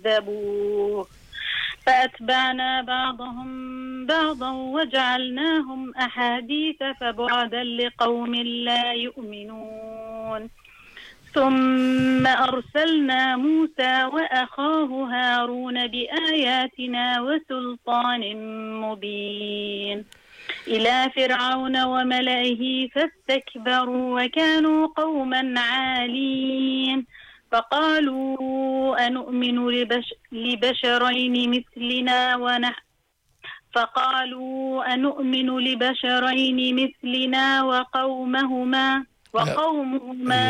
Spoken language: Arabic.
كذبوه فأتبعنا بعضهم بعضا وجعلناهم أحاديث فبعدا لقوم لا يؤمنون. ثم أرسلنا موسى وأخاه هارون بآياتنا وسلطان مبين إلى فرعون وملئه فاستكبروا وكانوا قوما عالين فقالوا أنؤمن لبشرين مثلنا وقومهما